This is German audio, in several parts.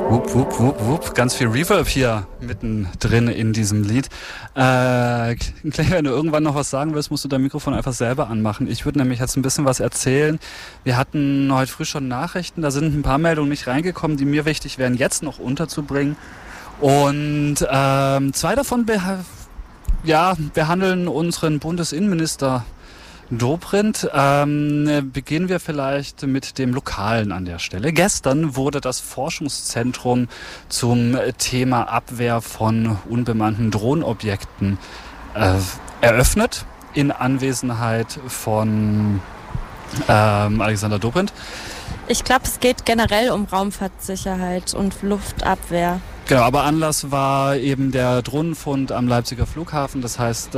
Wupp, wupp, wupp, wupp. Ganz viel Reverb hier mittendrin in diesem Lied. Clay, wenn du irgendwann noch was sagen willst, musst du dein Mikrofon einfach selber anmachen. Ich würde nämlich jetzt ein bisschen was erzählen. Wir hatten heute früh schon Nachrichten, da sind ein paar Meldungen nicht reingekommen, die mir wichtig wären, jetzt noch unterzubringen. Und zwei davon behandeln unseren Bundesinnenminister Dobrindt. Beginnen wir vielleicht mit dem Lokalen an der Stelle. Gestern wurde das Forschungszentrum zum Thema Abwehr von unbemannten Drohnenobjekten eröffnet, in Anwesenheit von Alexander Dobrindt. Ich glaube, es geht generell um Raumfahrtsicherheit und Luftabwehr. Genau, aber Anlass war eben der Drohnenfund am Leipziger Flughafen. Das heißt,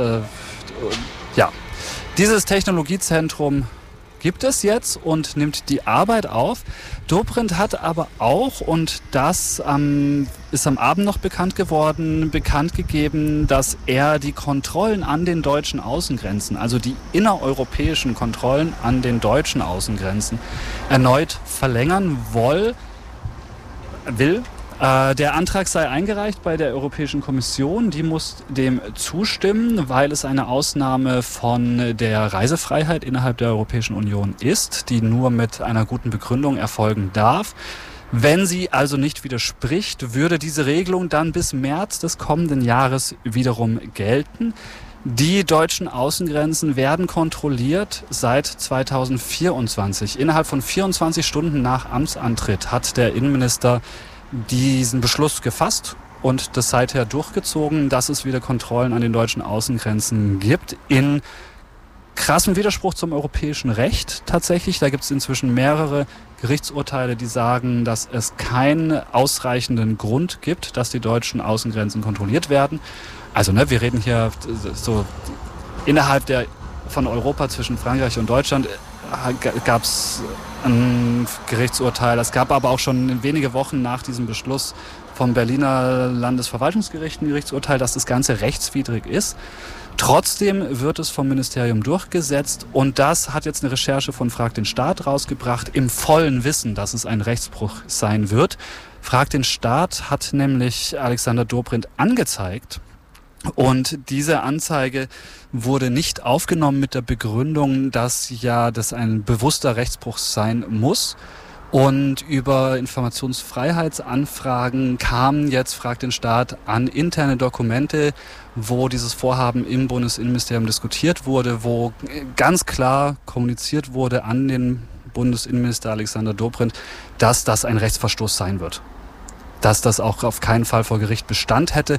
dieses Technologiezentrum gibt es jetzt und nimmt die Arbeit auf. Dobrindt hat aber auch, und das ist am Abend noch bekannt gegeben, dass er die Kontrollen an den deutschen Außengrenzen, also die innereuropäischen Kontrollen an den deutschen Außengrenzen, erneut verlängern will. Der Antrag sei eingereicht bei der Europäischen Kommission. Die muss dem zustimmen, weil es eine Ausnahme von der Reisefreiheit innerhalb der Europäischen Union ist, die nur mit einer guten Begründung erfolgen darf. Wenn sie also nicht widerspricht, würde diese Regelung dann bis März des kommenden Jahres wiederum gelten. Die deutschen Außengrenzen werden kontrolliert seit 2024. Innerhalb von 24 Stunden nach Amtsantritt hat der Innenminister diesen Beschluss gefasst und das seither durchgezogen, dass es wieder Kontrollen an den deutschen Außengrenzen gibt, in krassem Widerspruch zum europäischen Recht tatsächlich. Da gibt es inzwischen mehrere Gerichtsurteile, die sagen, dass es keinen ausreichenden Grund gibt, dass die deutschen Außengrenzen kontrolliert werden. Also wir reden hier so innerhalb von Europa zwischen Frankreich und Deutschland gab es ein Gerichtsurteil. Es gab aber auch schon wenige Wochen nach diesem Beschluss vom Berliner Landesverwaltungsgericht ein Gerichtsurteil, dass das Ganze rechtswidrig ist. Trotzdem wird es vom Ministerium durchgesetzt und das hat jetzt eine Recherche von Frag den Staat rausgebracht, im vollen Wissen, dass es ein Rechtsbruch sein wird. Frag den Staat hat nämlich Alexander Dobrindt angezeigt. Und diese Anzeige wurde nicht aufgenommen mit der Begründung, dass das ein bewusster Rechtsbruch sein muss. Und über Informationsfreiheitsanfragen kam jetzt, fragt den Staat, an interne Dokumente, wo dieses Vorhaben im Bundesinnenministerium diskutiert wurde, wo ganz klar kommuniziert wurde an den Bundesinnenminister Alexander Dobrindt, dass das ein Rechtsverstoß sein wird. Dass das auch auf keinen Fall vor Gericht Bestand hätte.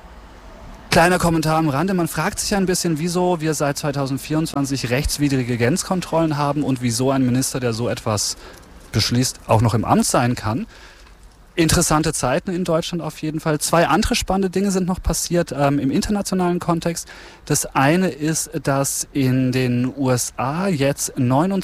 Kleiner Kommentar am Rande, man fragt sich ein bisschen, wieso wir seit 2024 rechtswidrige Grenzkontrollen haben und wieso ein Minister, der so etwas beschließt, auch noch im Amt sein kann. Interessante Zeiten in Deutschland auf jeden Fall. Zwei andere spannende Dinge sind noch passiert im internationalen Kontext. Das eine ist, dass in den USA jetzt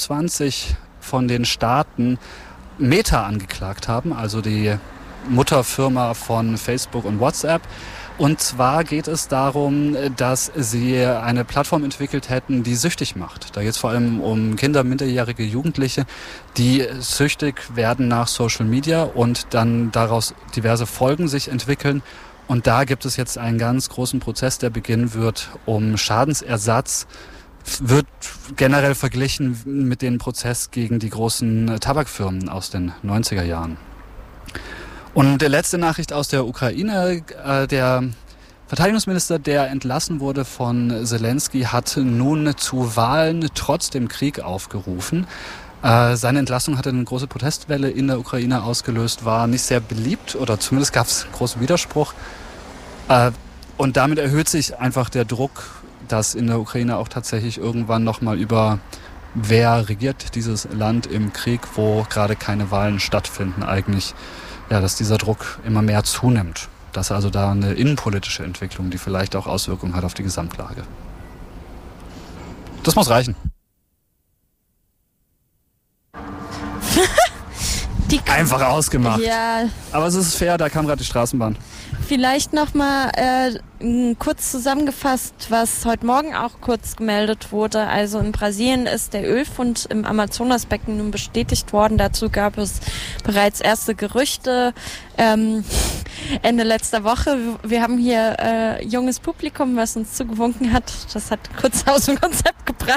29 von den Staaten Meta angeklagt haben, also die Mutterfirma von Facebook und WhatsApp. Und zwar geht es darum, dass sie eine Plattform entwickelt hätten, die süchtig macht. Da geht es vor allem um Kinder, minderjährige Jugendliche, die süchtig werden nach Social Media und dann daraus diverse Folgen sich entwickeln. Und da gibt es jetzt einen ganz großen Prozess, der beginnen wird um Schadensersatz. Wird generell verglichen mit dem Prozess gegen die großen Tabakfirmen aus den 90er Jahren. Und die letzte Nachricht aus der Ukraine, der Verteidigungsminister, der entlassen wurde von Zelensky, hat nun zu Wahlen trotz dem Krieg aufgerufen. Seine Entlassung hatte eine große Protestwelle in der Ukraine ausgelöst, war nicht sehr beliebt oder zumindest gab es großen Widerspruch. Und damit erhöht sich einfach der Druck, dass in der Ukraine auch tatsächlich irgendwann nochmal über wer regiert dieses Land im Krieg, wo gerade keine Wahlen stattfinden eigentlich, dass dieser Druck immer mehr zunimmt. Dass also da eine innenpolitische Entwicklung, die vielleicht auch Auswirkungen hat auf die Gesamtlage. Das muss reichen. Einfach ausgemacht. Ja. Aber es ist fair, da kam gerade die Straßenbahn. Vielleicht nochmal kurz zusammengefasst, was heute Morgen auch kurz gemeldet wurde. Also in Brasilien ist der Ölfund im Amazonasbecken nun bestätigt worden. Dazu gab es bereits erste Gerüchte Ende letzter Woche. Wir haben hier junges Publikum, was uns zugewunken hat. Das hat kurz aus dem Konzept gebracht.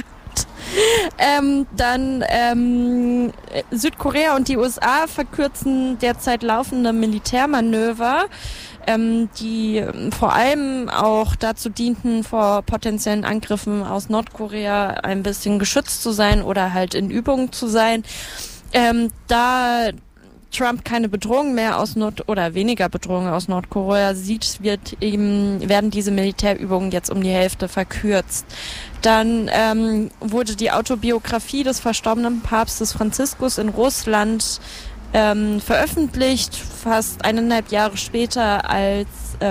Südkorea und die USA verkürzen derzeit laufende Militärmanöver, die vor allem auch dazu dienten, vor potenziellen Angriffen aus Nordkorea ein bisschen geschützt zu sein oder halt in Übung zu sein. Da Trump keine Bedrohung mehr oder weniger Bedrohung aus Nordkorea sieht, werden diese Militärübungen jetzt um die Hälfte verkürzt. Dann wurde die Autobiografie des verstorbenen Papstes Franziskus in Russland veröffentlicht, fast 1,5 Jahre später als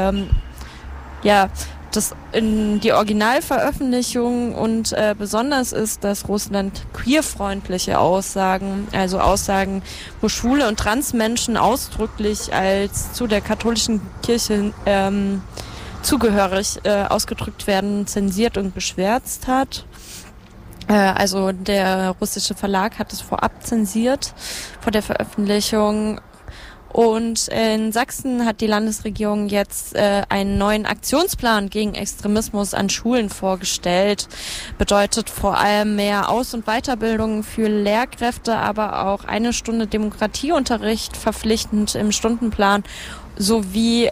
das in die Originalveröffentlichung, und besonders ist, dass Russland queerfreundliche Aussagen, also Aussagen, wo schwule und Transmenschen ausdrücklich als zu der katholischen Kirche zugehörig ausgedrückt werden, zensiert und geschwärzt hat. Also der russische Verlag hat es vorab zensiert vor der Veröffentlichung. Und in Sachsen hat die Landesregierung jetzt einen neuen Aktionsplan gegen Extremismus an Schulen vorgestellt. Bedeutet vor allem mehr Aus- und Weiterbildung für Lehrkräfte, aber auch 1 Stunde Demokratieunterricht verpflichtend im Stundenplan sowie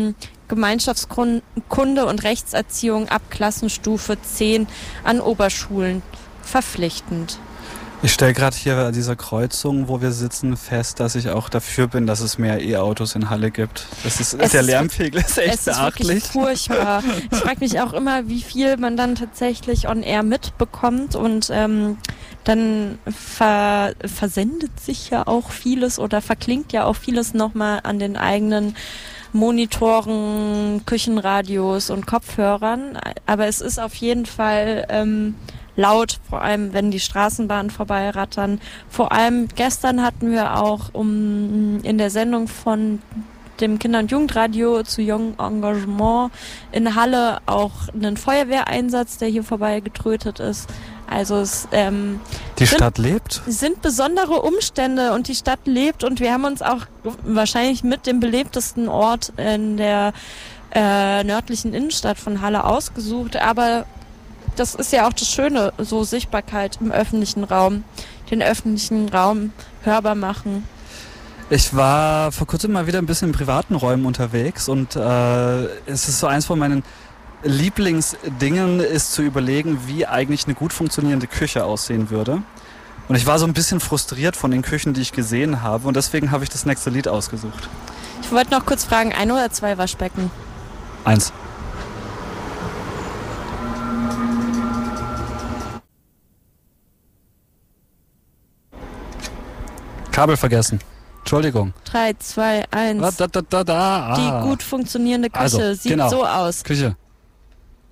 Gemeinschaftskunde und Rechtserziehung ab Klassenstufe 10 an Oberschulen verpflichtend. Ich stelle gerade hier an dieser Kreuzung, wo wir sitzen, fest, dass ich auch dafür bin, dass es mehr E-Autos in Halle gibt. Der Lärmpegel ist echt beachtlich. Es ist wirklich furchtbar. Ich frage mich auch immer, wie viel man dann tatsächlich on air mitbekommt, und dann versendet sich ja auch vieles oder verklingt ja auch vieles nochmal an den eigenen Monitoren, Küchenradios und Kopfhörern. Aber es ist auf jeden Fall laut, vor allem wenn die Straßenbahnen vorbeirattern. Vor allem gestern hatten wir auch in der Sendung von dem Kinder- und Jugendradio zu Jung Engagement in Halle auch einen Feuerwehreinsatz, der hier vorbeigetrötet ist. Also die Stadt lebt? Sind besondere Umstände und die Stadt lebt, und wir haben uns auch wahrscheinlich mit dem belebtesten Ort in der nördlichen Innenstadt von Halle ausgesucht, aber das ist ja auch das Schöne, so Sichtbarkeit im öffentlichen Raum, den öffentlichen Raum hörbar machen. Ich war vor kurzem mal wieder ein bisschen in privaten Räumen unterwegs, und es ist so eins von meinen Lieblingsdingen, ist zu überlegen, wie eigentlich eine gut funktionierende Küche aussehen würde. Und ich war so ein bisschen frustriert von den Küchen, die ich gesehen habe, und deswegen habe ich das nächste Lied ausgesucht. Ich wollte noch kurz fragen, 1 oder 2 Waschbecken? 1. Kabel vergessen. Entschuldigung. 3, 2, 1. Die gut funktionierende Küche sieht so aus. Küche.